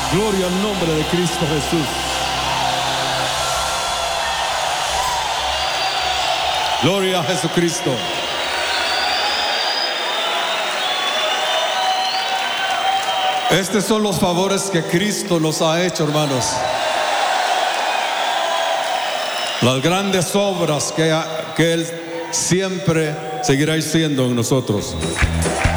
Gloria al nombre de Cristo Jesús. Gloria a Jesucristo. Estos son los favores que Cristo nos ha hecho, hermanos. Las grandes obras que Él siempre seguirá haciendo en nosotros.